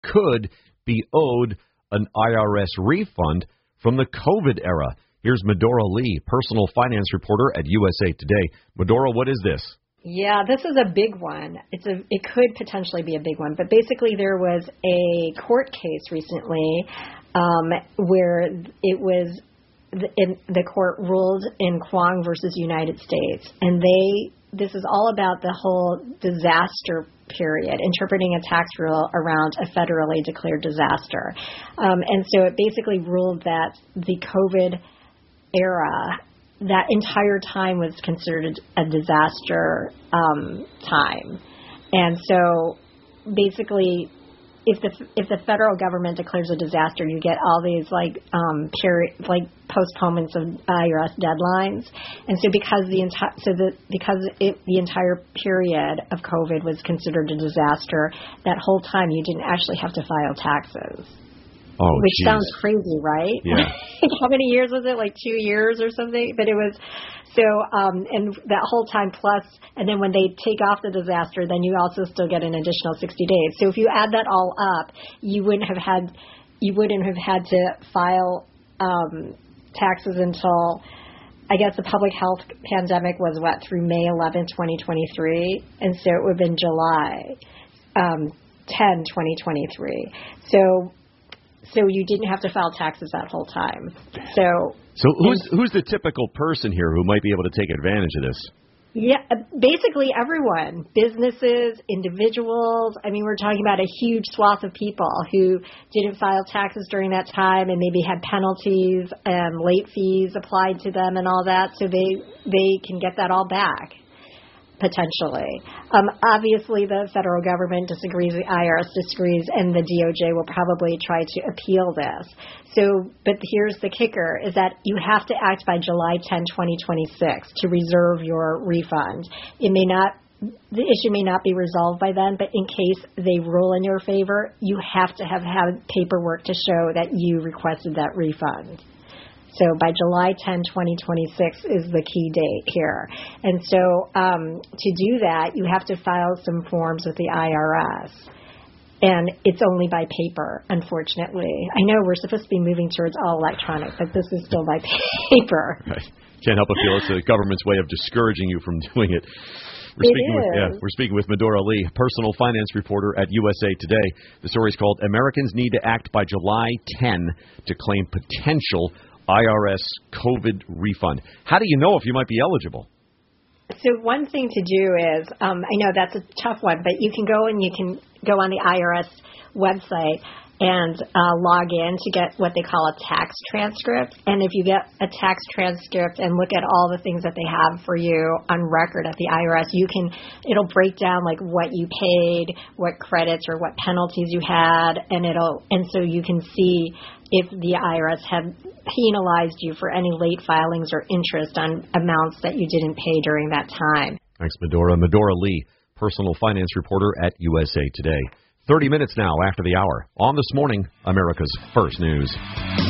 could be owed an IRS refund from the COVID era. Here's Medora Lee, personal finance reporter at USA Today. Medora, what is this? Yeah, this is a big one. It could potentially be a big one. But basically there was a court case recently where it was the court ruled in Kwong versus United States. And this is all about the whole disaster period, interpreting a tax rule around a federally declared disaster. And so it basically ruled that the COVID era, that entire time was considered a disaster time. And so basically, if the federal government declares a disaster, you get all these postponements of IRS deadlines. And so because the entire period of COVID was considered a disaster, that whole time you didn't actually have to file taxes. Oh, which geez. Sounds crazy, right? Yeah. How many years was it? 2 years or something? But it was so, and that whole time plus, and then when they take off the disaster, then you also still get an additional 60 days. So if you add that all up, you wouldn't have had to file taxes until, I guess, the public health pandemic was through May 11, 2023, and so it would have been July 10, 2023. So you didn't have to file taxes that whole time. So who's the typical person here who might be able to take advantage of this? Yeah, basically everyone, businesses, individuals. I mean, we're talking about a huge swath of people who didn't file taxes during that time and maybe had penalties and late fees applied to them and all that. So they can get that all back. Potentially. Obviously, the federal government disagrees, the IRS disagrees, and the DOJ will probably try to appeal this. But here's the kicker, is that you have to act by July 10, 2026 to reserve your refund. The issue may not be resolved by then, but in case they rule in your favor, you have to have had paperwork to show that you requested that refund. So by July 10, 2026 is the key date here. And so to do that, you have to file some forms with the IRS. And it's only by paper, unfortunately. I know we're supposed to be moving towards all electronic, but this is still by paper. Right. Can't help but feel it's the government's way of discouraging you from doing it. We're speaking with Medora Lee, personal finance reporter at USA Today. The story is called Americans Need to Act by July 10 to Claim Potential IRS COVID Refund. How do you know if you might be eligible? So one thing to do is, I know that's a tough one, but you can go on the IRS website and log in to get what they call a tax transcript. And if you get a tax transcript and look at all the things that they have for you on record at the IRS, it'll break down what you paid, what credits or what penalties you had, and so you can see if the IRS had penalized you for any late filings or interest on amounts that you didn't pay during that time. Thanks, Medora. Medora Lee, personal finance reporter at USA Today. 30 minutes now after the hour. On This Morning, America's First News.